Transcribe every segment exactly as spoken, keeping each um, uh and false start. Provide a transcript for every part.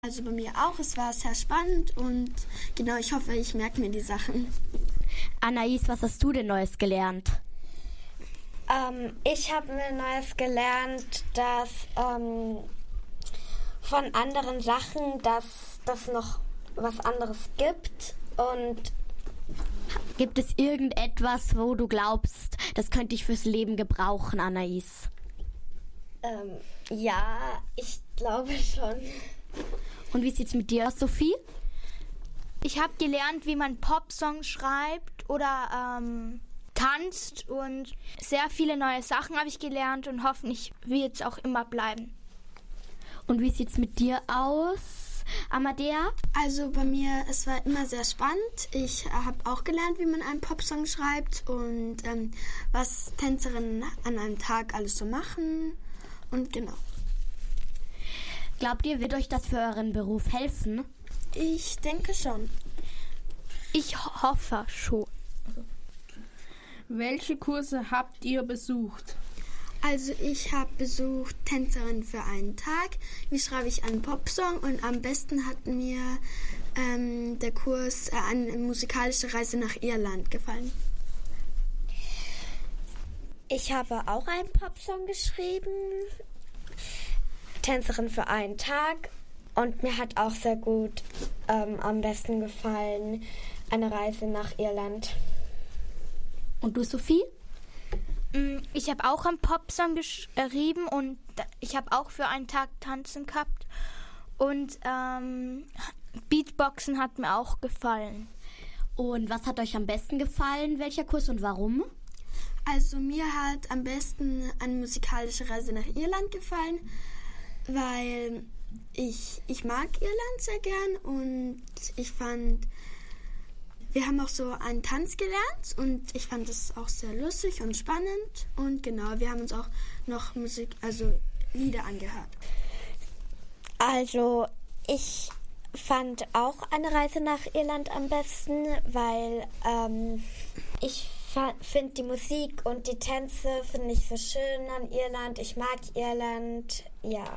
Also bei mir auch, es war sehr spannend und genau, ich hoffe, ich merke mir die Sachen. Anaïs, was hast du denn Neues gelernt? Ähm, ich habe mir Neues gelernt, dass ähm, von anderen Sachen, dass das noch was anderes gibt. Und gibt es irgendetwas, wo du glaubst, das könnte ich fürs Leben gebrauchen, Anaïs? Ähm, ja, ich glaube schon. Und wie sieht's mit dir aus, Sophie? Ich habe gelernt, wie man Popsongs schreibt oder ähm, tanzt und sehr viele neue Sachen habe ich gelernt und hoffentlich wird es auch immer bleiben. Und wie sieht's mit dir aus, Amadea? Also bei mir, es war immer sehr spannend. Ich habe auch gelernt, wie man einen Popsong schreibt und ähm, was Tänzerinnen an einem Tag alles so machen und genau. Glaubt ihr, wird euch das für euren Beruf helfen? Ich denke schon. Ich hoffe schon. Welche Kurse habt ihr besucht? Also ich habe besucht Tänzerin für einen Tag. Wie schreibe ich einen Popsong? Und am besten hat mir ähm, der Kurs äh, eine musikalische Reise nach Irland gefallen. Ich habe auch einen Popsong geschrieben. Tänzerin für einen Tag. Und mir hat auch sehr gut ähm, am besten gefallen eine Reise nach Irland. Und du, Sophie? Ich habe auch einen Popsong geschrieben und ich habe auch für einen Tag tanzen gehabt. Und ähm, Beatboxen hat mir auch gefallen. Und was hat euch am besten gefallen? Welcher Kurs und warum? Also mir hat am besten eine musikalische Reise nach Irland gefallen, weil ich, ich mag Irland sehr gern und ich fand, wir haben auch so einen Tanz gelernt und ich fand das auch sehr lustig und spannend und genau, wir haben uns auch noch Musik, also Lieder angehört. Also ich fand auch eine Reise nach Irland am besten, weil ähm, ich finde die Musik und die Tänze finde ich so schön an Irland. Ich mag Irland, ja.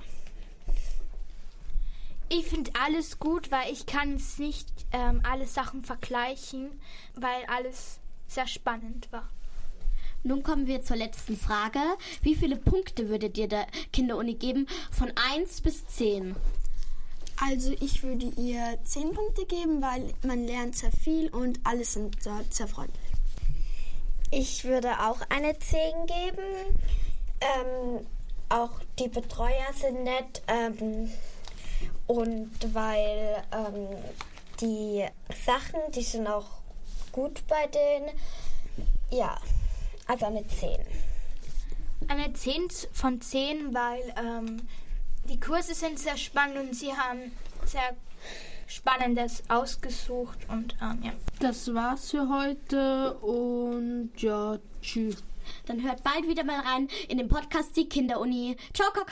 Ich finde alles gut, weil ich kann es nicht ähm, alle Sachen vergleichen, weil alles sehr spannend war. Nun kommen wir zur letzten Frage. Wie viele Punkte würdet ihr der Kinderuni geben von eins bis zehn? Also ich würde ihr zehn Punkte geben, weil man lernt sehr viel und alle sind dort sehr freundlich. Ich würde auch eine zehn geben. Ähm, auch die Betreuer sind nett. Ähm, und weil ähm, die Sachen, die sind auch gut bei denen. Ja, also eine zehn. Eine zehn von zehn, weil ähm, die Kurse sind sehr spannend und sie haben sehr Spannendes ausgesucht und ähm, ja. Das war's für heute und ja, tschüss. Dann hört bald wieder mal rein in den Podcast Die Kinderuni. Ciao, Kakao.